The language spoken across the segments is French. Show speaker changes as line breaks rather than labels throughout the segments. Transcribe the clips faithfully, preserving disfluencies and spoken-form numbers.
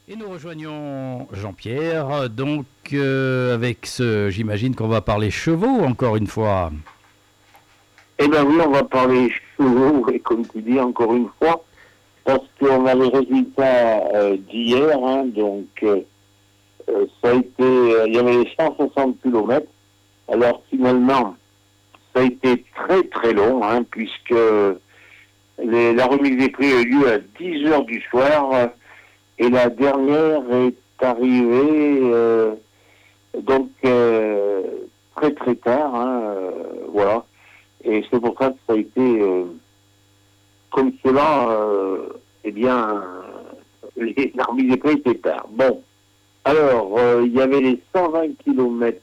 Et nous rejoignons Jean-Pierre, donc euh, avec ce, j'imagine qu'on va parler chevaux encore une fois.
Eh bien oui, on va parler chevaux, et comme tu dis, encore une fois, parce qu'on a les résultats euh, d'hier, hein, donc euh, euh, ça a été, euh, il y avait les cent soixante kilomètres, alors finalement, ça a été très très long, hein, puisque les, la remise des prix a eu lieu à dix heures du soir, euh, et la dernière est arrivée, euh, donc, euh, très très tard, hein, euh, voilà, et c'est pour ça que ça a été... Euh, comme cela, euh, eh bien, les l'armée des prix étaient tard. Bon, alors, euh, il y avait les cent vingt kilomètres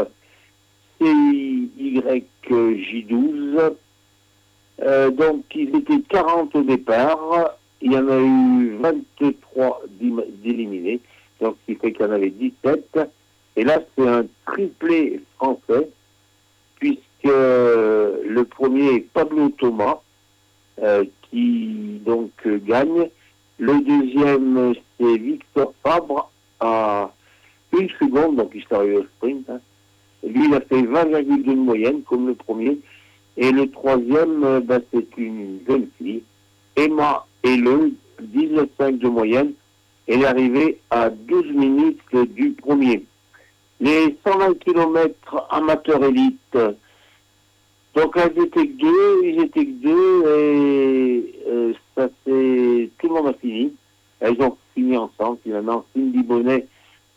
C Y J douze, euh, donc ils étaient quarante au départ, il y en a eu vingt-trois d'éliminés, donc ce qui fait qu'il y en avait dix-sept, et là c'est un triplé français, puisque le premier est Pablo Thomas, euh, qui donc euh, gagne. Le deuxième, c'est Victor Fabre à une seconde, donc il s'est arrivé au sprint. Hein. Lui, il a fait vingt virgule deux de moyenne, comme le premier. Et le troisième, euh, ben, c'est une jeune fille, Emma Helleux, dix-neuf virgule cinq de moyenne. Elle est arrivée à douze minutes du premier. Les cent vingt kilomètres amateurs élite, donc elles étaient que deux, ils étaient que deux, et euh, ça c'est tout le monde a fini. Elles ont fini ensemble finalement. Cindy Bonnet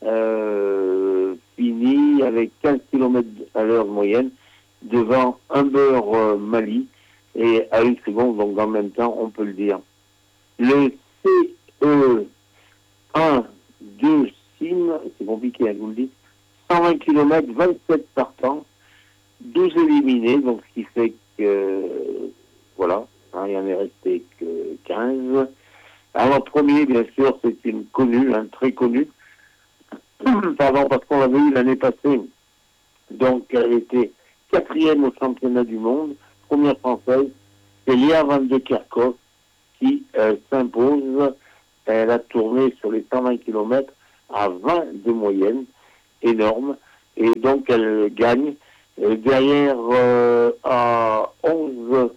euh, finit avec quinze kilomètres à l'heure moyenne devant Humber euh, Mali et à une seconde, donc en même temps on peut le dire. Le C E un, deux, Sim, c'est compliqué à vous le dire, cent vingt kilomètres, vingt-sept partants, douze éliminés, donc ce qui fait que, euh, voilà, hein, il en est resté que quinze. Alors, le premier, bien sûr, c'est une connue, hein, très connue, pardon, parce qu'on l'avait eu l'année passée, donc elle était quatrième au championnat du monde, première française, c'est Léa Van de Kerkhoff qui euh, s'impose. Elle a tourné sur les cent vingt kilomètres à vingt de moyenne, énorme, et donc elle gagne. Et derrière, euh, à onze,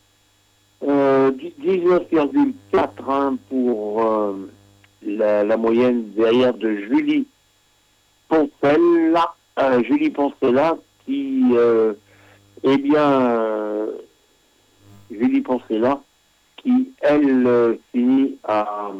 euh, dix-neuf virgule quatre hein, pour euh, la, la moyenne derrière de Julie Poncella, euh, Julie Poncella qui, euh, eh bien, euh, Julie Poncella qui, elle, euh, finit à,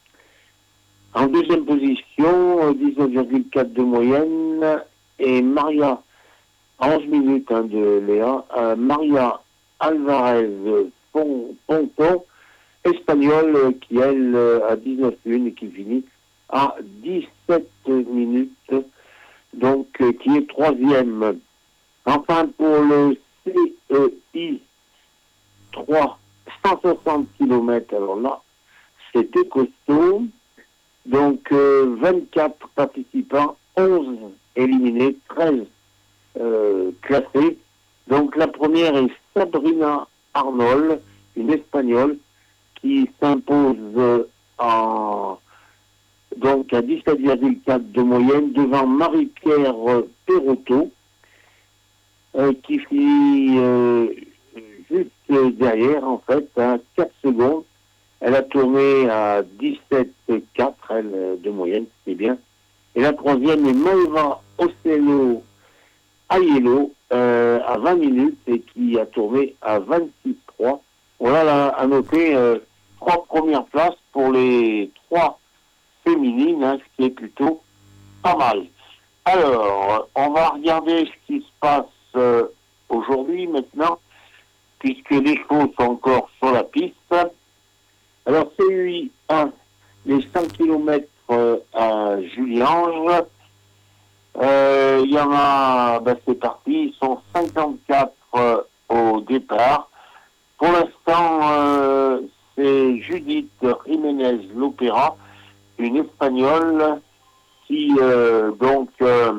en deuxième position, dix-neuf virgule quatre de moyenne, et Maria onze minutes hein, de Léa. Euh, Maria Alvarez Ponton, espagnole, euh, qui elle euh, a dix-neuf une et qui finit à dix-sept minutes, donc euh, qui est troisième. Enfin, pour le C E I trois, cent soixante kilomètres, alors là, c'était costaud. Donc, euh, vingt-quatre participants, onze éliminés, treize Euh, classée. Donc la première est Sabrina Arnold, une espagnole, qui s'impose euh, en donc à dix-sept virgule quatre de moyenne devant Marie-Pierre euh, Perotto, euh, qui finit euh, juste derrière en fait à quatre secondes. Elle a tourné à dix-sept virgule quatre elle, de moyenne, c'est bien. Et la troisième est Maëva Ocello Aiello euh, à vingt minutes et qui a tourné à vingt-six virgule trois. Voilà là, à noter euh, trois premières places pour les trois féminines, hein, ce qui est plutôt pas mal. Alors, on va regarder ce qui se passe euh, aujourd'hui maintenant, puisque les chevaux sont encore sur la piste. Alors, C U I un, les cinq kilomètres euh, à Juliange. Il euh, y en a, ben c'est parti, ils sont cinquante-quatre euh, au départ. Pour l'instant, euh, c'est Judith Jiménez Lopera, une espagnole qui euh, donc euh,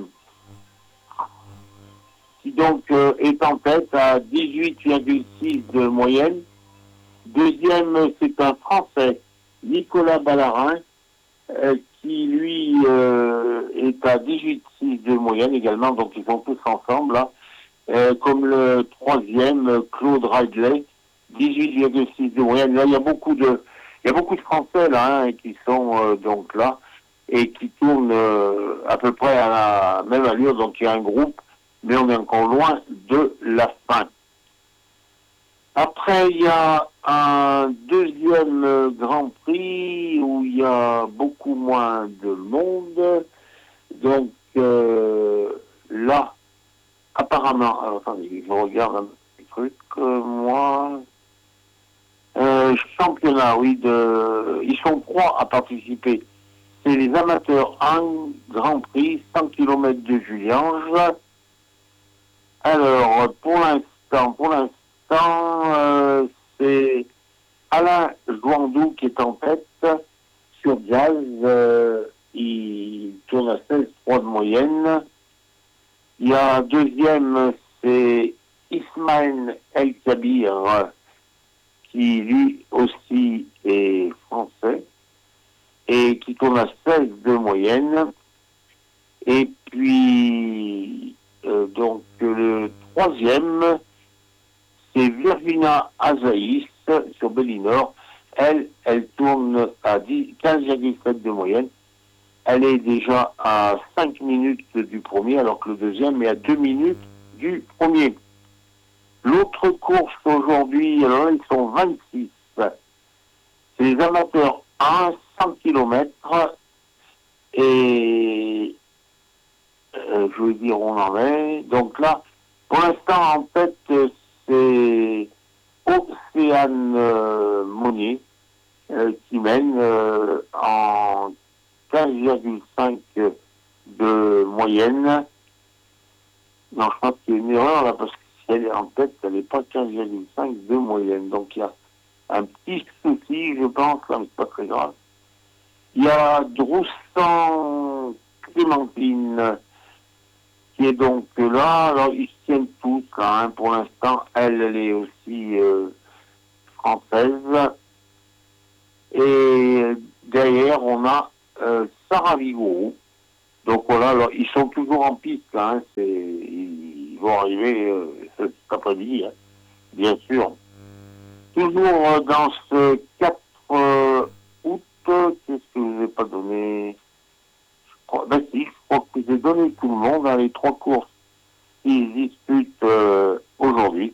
qui donc euh, est en tête à dix-huit virgule six de moyenne. Deuxième, c'est un Français, Nicolas Ballarin, euh, euh, est à dix-huit virgule six de moyenne également, donc ils sont tous ensemble là. Euh, comme le troisième, Claude Ridley, dix-huit virgule six de moyenne. Là, il y a beaucoup de, il y a beaucoup de Français là hein, qui sont euh, donc là et qui tournent euh, à peu près à la même allure. Donc il y a un groupe, mais on est encore loin de la fin. Après, il y a un deuxième Grand Prix où il y a beaucoup moins de monde. Donc euh, là, apparemment, alors attendez, je regarde un petit truc, euh, moi, euh, championnat, oui, de, ils sont trois à participer. C'est les amateurs un Grand Prix, cent kilomètres de Juliange. Alors, pour l'instant, pour l'instant, euh, c'est Alain Jouandou qui est en tête sur Jazz. Euh, il tourne à seize virgule trois de moyenne. Il y a un deuxième, c'est Ismaël El Kabir, qui lui aussi est français et qui tourne à seize de moyenne. Et puis, euh, donc, le troisième, c'est Virginia Azaïs sur Bellinor. Elle, elle tourne à quinze virgule sept de moyenne. Elle est déjà à cinq minutes du premier, alors que le deuxième est à deux minutes du premier. L'autre course aujourd'hui, alors ils sont vingt-six. C'est les amateurs un, cent kilomètres. Et euh, je veux dire, on en est. Donc là, pour l'instant, en fait, c'est Océane euh, Monnier euh, qui mène euh, en quinze virgule cinq de moyenne. Non, je pense qu'il y a une erreur là, parce que si elle est en tête, elle n'est pas quinze virgule cinq de moyenne. Donc il y a un petit souci, je pense, là, mais c'est pas très grave. Il y a Droussan Clémentine qui est donc là. Alors ils se tiennent tous là, hein. Pour l'instant, elle, elle est aussi euh, française. Et derrière, on a euh, Sarah Vigourou. Donc voilà, alors ils sont toujours en piste, là, hein. C'est, ils vont arriver euh, cet après-midi, hein, bien sûr. Toujours euh, dans ce quatre euh, août, qu'est-ce que je vous ai pas donné? Je crois, ben si, je crois que j'ai donné tout le monde, hein, les trois courses qui disputent euh, aujourd'hui.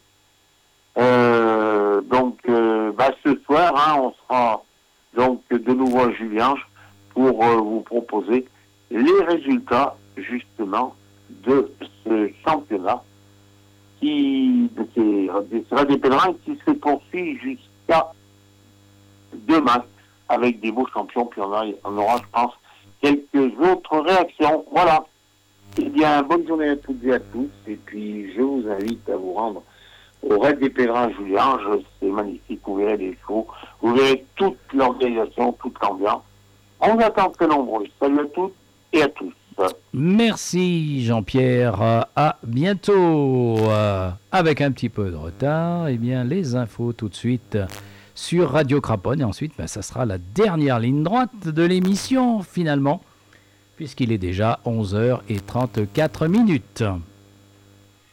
Euh, donc, euh, bah, ce soir, hein, on sera donc de nouveau à Juliange pour euh, vous proposer les résultats justement de ce championnat qui de ces, de ces des pèlerins qui se poursuit jusqu'à demain avec des beaux champions, puis on, a, on aura, je pense, quelques autres réactions. Voilà. Eh bien, bonne journée à toutes et à tous, et puis je vous invite à vous rendre au Raid des Pèlerins à Juliange. C'est magnifique, vous verrez les shows, vous verrez toute l'organisation, toute l'ambiance. On vous attend très nombreux. Salut à toutes et à tous.
Merci Jean-Pierre, à bientôt. Avec un petit peu de retard, eh bien les infos tout de suite sur Radio Craponne, et ensuite ben, ça sera la dernière ligne droite de l'émission finalement, puisqu'il est déjà onze heures trente-quatre minutes.